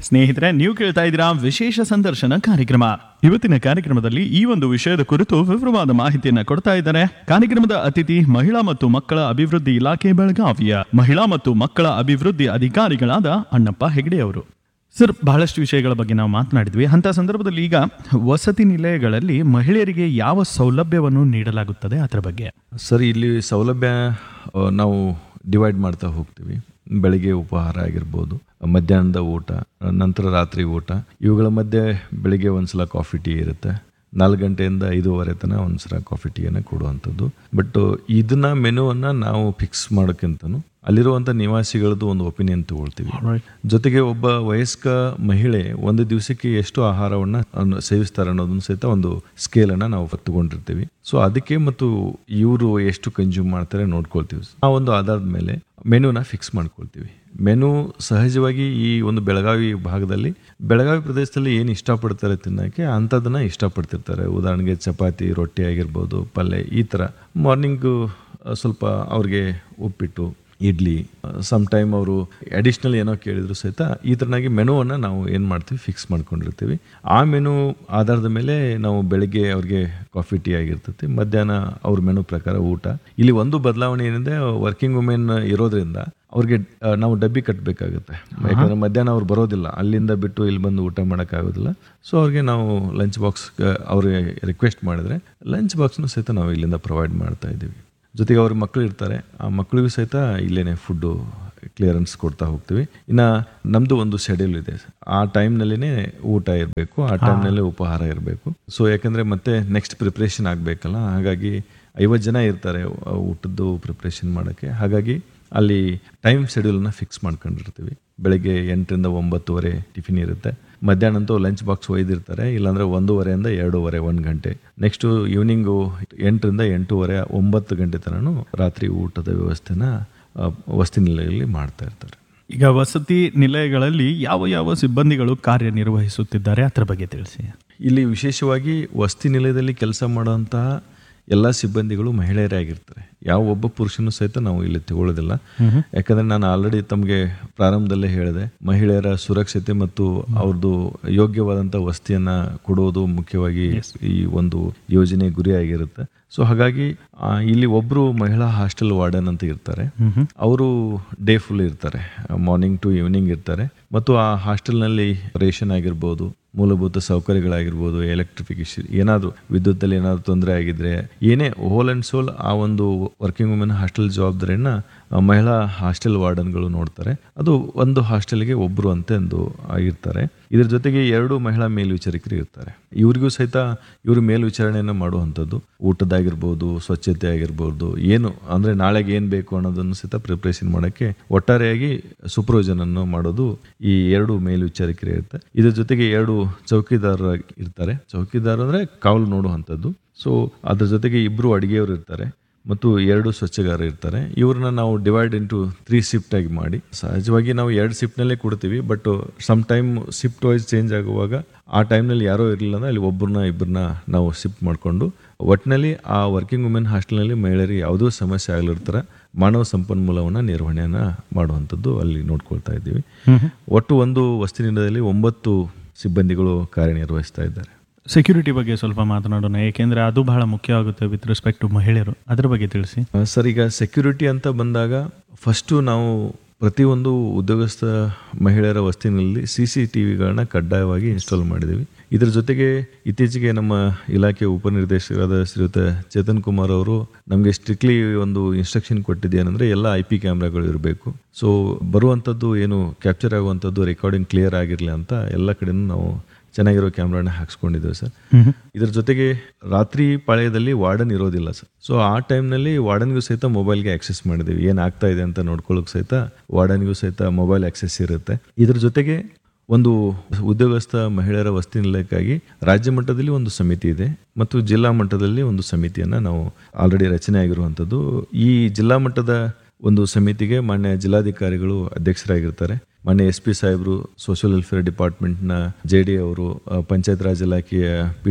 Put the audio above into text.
ಸ್ನೇಹಿತರೆ, ನೀವು ಕೇಳ್ತಾ ಇದ್ದೀರಾ ವಿಶೇಷ ಸಂದರ್ಶನ ಕಾರ್ಯಕ್ರಮ. ಇವತ್ತಿನ ಕಾರ್ಯಕ್ರಮದಲ್ಲಿ ಈ ಒಂದು ವಿಷಯದ ಕುರಿತು ವಿವರವಾದ ಮಾಹಿತಿಯನ್ನ ಕೊಡ್ತಾ ಇದ್ದಾರೆ ಕಾರ್ಯಕ್ರಮದ ಅತಿಥಿ ಮಹಿಳಾ ಮತ್ತು ಮಕ್ಕಳ ಅಭಿವೃದ್ಧಿ ಇಲಾಖೆ ಬೆಳಗಾವಿಯ ಮಹಿಳಾ ಮತ್ತು ಮಕ್ಕಳ ಅಭಿವೃದ್ಧಿ ಅಧಿಕಾರಿಗಳಾದ ಅಣ್ಣಪ್ಪ ಹೆಗಡೆ ಅವರು. ಸರ್, ಬಹಳಷ್ಟು ವಿಷಯಗಳ ಬಗ್ಗೆ ನಾವು ಮಾತನಾಡಿದ್ವಿ. ಅಂತ ಸಂದರ್ಭದಲ್ಲಿ ಈಗ ವಸತಿ ನಿಲಯಗಳಲ್ಲಿ ಮಹಿಳೆಯರಿಗೆ ಯಾವ ಸೌಲಭ್ಯವನ್ನು ನೀಡಲಾಗುತ್ತದೆ ಅದರ ಬಗ್ಗೆ? ಸರ್, ಇಲ್ಲಿ ಸೌಲಭ್ಯ ನಾವು ಡಿವೈಡ್ ಮಾಡ್ತಾ ಹೋಗ್ತೀವಿ. ಬೆಳಿಗ್ಗೆ ಉಪಹಾರ ಆಗಿರ್ಬೋದು, ಮಧ್ಯಾಹ್ನದ ಊಟ, ನಂತರ ರಾತ್ರಿ ಊಟ. ಇವುಗಳ ಮಧ್ಯೆ ಬೆಳಿಗ್ಗೆ ಒಂದ್ಸಲ ಕಾಫಿ ಟೀ ಇರುತ್ತೆ. 4 ಗಂಟೆಯಿಂದ 5:15 ತನಕ ಒಂದ್ಸಲ ಕಾಫಿ ಟೀಯನ್ನು ಕೊಡುವಂಥದ್ದು. ಬಟ್ ಇದನ್ನ ಮೆನುವನ್ನು ನಾವು ಫಿಕ್ಸ್ ಮಾಡೋಕ್ಕಿಂತನೂ ಅಲ್ಲಿರುವಂಥ ನಿವಾಸಿಗಳದ್ದು ಒಂದು ಒಪಿನಿಯನ್ ತಗೊಳ್ತೀವಿ. ಜೊತೆಗೆ ಒಬ್ಬ ವಯಸ್ಕ ಮಹಿಳೆ ಒಂದು ದಿವಸಕ್ಕೆ ಎಷ್ಟು ಆಹಾರವನ್ನು ಸೇವಿಸ್ತಾರೆ ಅನ್ನೋದನ್ನು ಸಹಿತ ಒಂದು ಸ್ಕೇಲನ್ನು ನಾವು ತಗೊಂಡಿರ್ತೀವಿ. ಸೊ ಅದಕ್ಕೆ ಮತ್ತು ಇವರು ಎಷ್ಟು ಕನ್ಸ್ಯೂಮ್ ಮಾಡ್ತಾರೆ ನೋಡ್ಕೊಳ್ತೀವಿ. ಆ ಒಂದು ಆಧಾರದ ಮೇಲೆ ಮೆನುನ ಫಿಕ್ಸ್ ಮಾಡ್ಕೊಳ್ತೀವಿ. ಮೆನು ಸಹಜವಾಗಿ ಈ ಒಂದು ಬೆಳಗಾವಿ ಭಾಗದಲ್ಲಿ, ಬೆಳಗಾವಿ ಪ್ರದೇಶದಲ್ಲಿ ಏನು ಇಷ್ಟಪಡ್ತಾರೆ ತಿನ್ನೋಕ್ಕೆ ಅಂಥದ್ದನ್ನು ಇಷ್ಟಪಡ್ತಿರ್ತಾರೆ. ಉದಾಹರಣೆಗೆ ಚಪಾತಿ, ರೊಟ್ಟಿ ಆಗಿರ್ಬೋದು, ಪಲ್ಯ, ಈ ಥರ. ಮಾರ್ನಿಂಗು ಸ್ವಲ್ಪ ಅವ್ರಿಗೆ ಉಪ್ಪಿಟ್ಟು, ಇಡ್ಲಿ, ಸಮ್ ಟೈಮ್ ಅವರು ಅಡಿಷ್ನಲ್ ಏನೋ ಕೇಳಿದ್ರು ಸಹಿತ ಈ ಥರನಾಗಿ ಮೆನುವನ್ನು ನಾವು ಏನು ಮಾಡ್ತೀವಿ, ಫಿಕ್ಸ್ ಮಾಡ್ಕೊಂಡಿರ್ತೀವಿ. ಆ ಮೆನು ಆಧಾರದ ಮೇಲೆ ನಾವು ಬೆಳಗ್ಗೆ ಅವ್ರಿಗೆ ಕಾಫಿ ಟೀ ಆಗಿರ್ತೈತಿ, ಮಧ್ಯಾಹ್ನ ಅವ್ರ ಮೆನು ಪ್ರಕಾರ ಊಟ. ಇಲ್ಲಿ ಒಂದು ಬದಲಾವಣೆ ಏನಿದೆ, ವರ್ಕಿಂಗ್ ವುಮೆನ್ ಇರೋದ್ರಿಂದ ಅವ್ರಿಗೆ ನಾವು ಡಬ್ಬಿ ಕಟ್ಟಬೇಕಾಗುತ್ತೆ. ಯಾಕಂದರೆ ಮಧ್ಯಾಹ್ನ ಅವ್ರು ಬರೋದಿಲ್ಲ, ಅಲ್ಲಿಂದ ಬಿಟ್ಟು ಇಲ್ಲಿ ಬಂದು ಊಟ ಮಾಡೋಕ್ಕಾಗೋದಿಲ್ಲ. ಸೊ ಅವ್ರಿಗೆ ನಾವು ಲಂಚ್ ಬಾಕ್ಸ್ ಅವ್ರಿಗೆ ರಿಕ್ವೆಸ್ಟ್ ಮಾಡಿದ್ರೆ ಲಂಚ್ ಬಾಕ್ಸ್ನು ಸಹಿತ ನಾವು ಇಲ್ಲಿಂದ ಪ್ರೊವೈಡ್ ಮಾಡ್ತಾ ಇದ್ದೀವಿ. ಜೊತೆಗೆ ಅವ್ರ ಮಕ್ಕಳು ಇರ್ತಾರೆ, ಆ ಮಕ್ಕಳಿಗೂ ಸಹಿತ ಇಲ್ಲೇ ಫುಡ್ಡು ಕ್ಲಿಯರೆನ್ಸ್ ಕೊಡ್ತಾ ಹೋಗ್ತೀವಿ. ಇನ್ನು ನಮ್ಮದು ಒಂದು ಶೆಡ್ಯೂಲ್ ಇದೆ. ಆ ಟೈಮ್ನಲ್ಲೇ ಊಟ ಇರಬೇಕು, ಆ ಟೈಮ್ನಲ್ಲೇ ಉಪಹಾರ ಇರಬೇಕು. ಸೊ ಯಾಕಂದರೆ ಮತ್ತೆ ನೆಕ್ಸ್ಟ್ ಪ್ರಿಪ್ರೇಷನ್ ಆಗಬೇಕಲ್ಲ, ಹಾಗಾಗಿ 50 ಜನ ಇರ್ತಾರೆ ಊಟದ್ದು ಪ್ರಿಪ್ರೇಷನ್ ಮಾಡೋಕ್ಕೆ. ಹಾಗಾಗಿ ಅಲ್ಲಿ ಟೈಮ್ ಶೆಡ್ಯೂಲನ್ನ ಫಿಕ್ಸ್ ಮಾಡ್ಕೊಂಡಿರ್ತೀವಿ. ಬೆಳಗ್ಗೆ 8ರಿಂದ 9:30 ಟಿಫಿನ್ ಇರುತ್ತೆ. ಮಧ್ಯಾಹ್ನ ಅಂತೂ ಲಂಚ್ ಬಾಕ್ಸ್ ಒಯ್ದಿರ್ತಾರೆ, ಇಲ್ಲಾಂದರೆ 1:30ಯಿಂದ 2:30, 1 ಗಂಟೆ. ನೆಕ್ಸ್ಟು ಈವ್ನಿಂಗು 8ರಿಂದ 8:30, 9 ಗಂಟೆ ತನಕ ರಾತ್ರಿ ಊಟದ ವ್ಯವಸ್ಥೆನ ವಸತಿ ನಿಲಯದಲ್ಲಿ ಮಾಡ್ತಾ ಇರ್ತಾರೆ. ಈಗ ವಸತಿ ನಿಲಯಗಳಲ್ಲಿ ಯಾವ ಯಾವ ಸಿಬ್ಬಂದಿಗಳು ಕಾರ್ಯನಿರ್ವಹಿಸುತ್ತಿದ್ದಾರೆ ಅದರ ಬಗ್ಗೆ ತಿಳಿಸಿ. ಇಲ್ಲಿ ವಿಶೇಷವಾಗಿ ವಸತಿ ನಿಲಯದಲ್ಲಿ ಕೆಲಸ ಮಾಡುವಂತಹ ಎಲ್ಲ ಸಿಬ್ಬಂದಿಗಳು ಮಹಿಳೆಯರೇ ಆಗಿರ್ತಾರೆ. ಯಾವ ಒಬ್ಬ ಪುರುಷನೂ ಸಹಿತ ನಾವು ಇಲ್ಲಿ ತಗೊಳ್ಳೋದಿಲ್ಲ. ಯಾಕಂದರೆ ನಾನು ಆಲ್ರೆಡಿ ತಮಗೆ ಪ್ರಾರಂಭದಲ್ಲೇ ಹೇಳಿದೆ, ಮಹಿಳೆಯರ ಸುರಕ್ಷತೆ ಮತ್ತು ಅವ್ರದ್ದು ಯೋಗ್ಯವಾದಂಥ ವಸತಿಯನ್ನು ಕೊಡುವುದು ಮುಖ್ಯವಾಗಿ ಈ ಒಂದು ಯೋಜನೆ ಗುರಿಯಾಗಿರುತ್ತೆ. ಸೊ ಹಾಗಾಗಿ ಇಲ್ಲಿ ಒಬ್ಬರು ಮಹಿಳಾ ಹಾಸ್ಟೆಲ್ ವಾರ್ಡನ್ ಅಂತ ಇರ್ತಾರೆ. ಅವರು ಡೇ ಫುಲ್ ಇರ್ತಾರೆ, ಮಾರ್ನಿಂಗ್ ಟು ಈವ್ನಿಂಗ್ ಇರ್ತಾರೆ. ಮತ್ತು ಆ ಹಾಸ್ಟೆಲ್ನಲ್ಲಿ ರೇಷನ್ ಆಗಿರ್ಬೋದು, ಮೂಲಭೂತ ಸೌಕರ್ಯಗಳಾಗಿರ್ಬೋದು, ಎಲೆಕ್ಟ್ರಿಫಿಕೇಶನ್, ಏನಾದರೂ ವಿದ್ಯುತ್ತಲ್ಲಿ ಏನಾದರೂ ತೊಂದರೆ ಆಗಿದ್ರೆ, ಏನೇ ಹೋಲ್ ಆ್ಯಂಡ್ ಸೋಲ್ ಆ ಒಂದು ವರ್ಕಿಂಗ್ ವುಮೆನ್ ಹಾಸ್ಟೆಲ್ ಜವಾಬ್ದಾರಿಯನ್ನು ಮಹಿಳಾ ಹಾಸ್ಟೆಲ್ ವಾರ್ಡನ್ಗಳು ನೋಡ್ತಾರೆ. ಅದು ಒಂದು ಹಾಸ್ಟೆಲ್ಗೆ ಒಬ್ಬರು ಅಂತ ಒಂದು ಆಗಿರ್ತಾರೆ. ಇದ್ರ ಜೊತೆಗೆ 2 ಮಹಿಳಾ ಮೇಲ್ವಿಚಾರಕರು ಇರ್ತಾರೆ. ಇವರಿಗೂ ಸಹಿತ ಇವರು ಮೇಲ್ವಿಚಾರಣೆಯನ್ನು ಮಾಡುವಂಥದ್ದು, ಊಟದಾಗಿರ್ಬೋದು, ಸ್ವಚ್ಛತೆ ಆಗಿರ್ಬೋದು, ಏನು ಅಂದರೆ ನಾಳೆಗೆ ಏನು ಬೇಕು ಅನ್ನೋದನ್ನು ಸಹಿತ ಪ್ರಿಪ್ರೇಷನ್ ಮಾಡೋಕ್ಕೆ ಒಟ್ಟಾರೆಯಾಗಿ ಸೂಪರ್ವಿಷನನ್ನು ಮಾಡೋದು ಈ 2 ಮೇಲ್ವಿಚಾರಕರು ಇರುತ್ತೆ. ಇದ್ರ ಜೊತೆಗೆ 2 ಚೌಕಿದಾರರು ಇರ್ತಾರೆ. ಚೌಕಿದಾರ ಅಂದರೆ ಕಾವಲು ನೋಡುವಂಥದ್ದು. ಸೊ ಅದ್ರ ಜೊತೆಗೆ 2 ಅಡುಗೆಯವರು ಇರ್ತಾರೆ ಮತ್ತು 2 ಸ್ವಚ್ಛಗಾರರು ಇರ್ತಾರೆ. ಇವ್ರನ್ನ ನಾವು ಡಿವೈಡ್ ಇಂಟು 3 ಶಿಫ್ಟ್ ಆಗಿ ಮಾಡಿ, ಸಹಜವಾಗಿ ನಾವು 2 ಶಿಫ್ಟ್ನಲ್ಲೇ ಕೊಡ್ತೀವಿ. But some time shift wise change ಆಗುವಾಗ ಆ ಟೈಮ್ನಲ್ಲಿ ಯಾರೋ ಇರಲಿಲ್ಲ ಅಂದರೆ ಅಲ್ಲಿ ಇಬ್ಬರನ್ನ ನಾವು ಶಿಫ್ಟ್ ಮಾಡಿಕೊಂಡು, ಒಟ್ಟಿನಲ್ಲಿ ಆ ವರ್ಕಿಂಗ್ ವುಮೆನ್ ಹಾಸ್ಟೆಲ್ನಲ್ಲಿ ಮಹಿಳೆಯರಿಗೆ ಯಾವುದೋ ಸಮಸ್ಯೆ ಆಗಲಿರ್ತಾರೆ, ಮಾನವ ಸಂಪನ್ಮೂಲವನ್ನು ನಿರ್ವಹಣೆಯನ್ನು ಮಾಡುವಂಥದ್ದು ಅಲ್ಲಿ ನೋಡ್ಕೊಳ್ತಾ ಇದ್ದೀವಿ. ಒಟ್ಟು ಒಂದು ವಸತಿ ನಿಲಯದಲ್ಲಿ 9 ಸಿಬ್ಬಂದಿಗಳು ಕಾರ್ಯನಿರ್ವಹಿಸ್ತಾ ಇದ್ದಾರೆ. ಸೆಕ್ಯೂರಿಟಿ ಬಗ್ಗೆ ಸ್ವಲ್ಪ ಮಾತನಾಡೋಣ, ಏಕೆಂದರೆ ಅದು ಬಹಳ ಮುಖ್ಯ ಆಗುತ್ತೆ ವಿತ್ ರೆಸ್ಪೆಕ್ಟ್ ಟು ಮಹಿಳೆಯರು. ಅದರ ಬಗ್ಗೆ ತಿಳಿಸಿ. ಸರ್, ಈಗ ಸೆಕ್ಯೂರಿಟಿ ಅಂತ ಬಂದಾಗ ಫಸ್ಟು ನಾವು ಪ್ರತಿಯೊಂದು ಉದ್ಯೋಗಸ್ಥ ಮಹಿಳೆಯರ ವಸತಿನಲ್ಲಿ CCTVಗಳನ್ನ ಕಡ್ಡಾಯವಾಗಿ ಇನ್ಸ್ಟಾಲ್ ಮಾಡಿದ್ದೀವಿ. ಇದರ ಜೊತೆಗೆ ಇತ್ತೀಚೆಗೆ ನಮ್ಮ ಇಲಾಖೆ ಉಪನಿರ್ದೇಶಕರಾದ ಶ್ರೀಯುತ ಚೇತನ್ ಕುಮಾರ್ ಅವರು ನಮಗೆ ಸ್ಟ್ರಿಕ್ಟ್ಲಿ ಒಂದು ಇನ್ಸ್ಟ್ರಕ್ಷನ್ ಕೊಟ್ಟಿದ್ದೇನೆಂದರೆ ಎಲ್ಲ IP ಕ್ಯಾಮ್ರಾಗಳು ಇರಬೇಕು. ಸೊ ಬರುವಂಥದ್ದು ಏನು ಕ್ಯಾಪ್ಚರ್ ಆಗುವಂಥದ್ದು ರೆಕಾರ್ಡಿಂಗ್ ಕ್ಲಿಯರ್ ಆಗಿರಲಿ ಅಂತ ಎಲ್ಲ ಕಡೆನೂ ನಾವು ಚೆನ್ನಾಗಿರೋ ಕ್ಯಾಮ್ರಾನ ಹಾಕ್ಸ್ಕೊಂಡಿದ್ದೇವೆ ಸರ್. ಇದ್ರ ಜೊತೆಗೆ ರಾತ್ರಿ ಪಾಳ್ಯದಲ್ಲಿ ವಾರ್ಡನ್ ಇರೋದಿಲ್ಲ ಸರ್. ಸೊ ಆ ಟೈಮ್ನಲ್ಲಿ ವಾರ್ಡನ್ಗೂ ಸಹಿತ ಮೊಬೈಲ್ಗೆ ಆಕ್ಸೆಸ್ ಮಾಡಿದ್ದೀವಿ. ಏನಾಗ್ತಾ ಇದೆ ಅಂತ ನೋಡ್ಕೊಳ್ಳೋಕೆ ಸಹಿತ ವಾರ್ಡನ್ಗೂ ಸಹಿತ ಮೊಬೈಲ್ ಆಕ್ಸೆಸ್ ಇರುತ್ತೆ. ಇದ್ರ ಜೊತೆಗೆ ಒಂದು ಉದ್ಯೋಗಸ್ಥ ಮಹಿಳೆಯರ ವಸತಿ ನಿಲಯಕ್ಕಾಗಿ ರಾಜ್ಯ ಮಟ್ಟದಲ್ಲಿ ಒಂದು ಸಮಿತಿ ಇದೆ ಮತ್ತು ಜಿಲ್ಲಾ ಮಟ್ಟದಲ್ಲಿ ಒಂದು ಸಮಿತಿಯನ್ನು ನಾವು ಆಲ್ರೆಡಿ ರಚನೆ ಆಗಿರುವಂಥದ್ದು. ಈ ಜಿಲ್ಲಾ ಮಟ್ಟದ ಒಂದು ಸಮಿತಿಗೆ ಮಾನ್ಯ ಜಿಲ್ಲಾಧಿಕಾರಿಗಳು ಅಧ್ಯಕ್ಷರಾಗಿರ್ತಾರೆ. ಮಾನ್ಯ SP ಸಾಹೇಬರು, ಸೋಷಿಯಲ್ ವೆಲ್ಫೇರ್ ಡಿಪಾರ್ಟ್ಮೆಂಟ್ನ JD ಅವರು, ಪಂಚಾಯತ್ ರಾಜ್ ಇಲಾಖೆಯ